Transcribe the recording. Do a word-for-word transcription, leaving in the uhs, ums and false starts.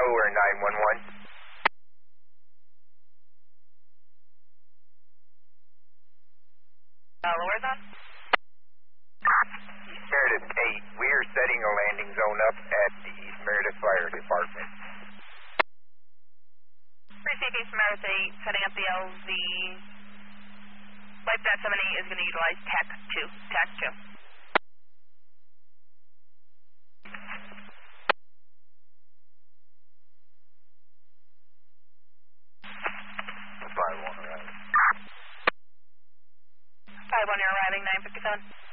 Delaware nine one one. Delaware's on? East Meredith eight, we are setting a landing zone up at the East Meredith Fire Department. Received East Meredith eight, setting up the L Z. Flight seven eight is going to utilize T A C two. T A C two. five one arriving. five one, you're arriving, nine fifty-seven.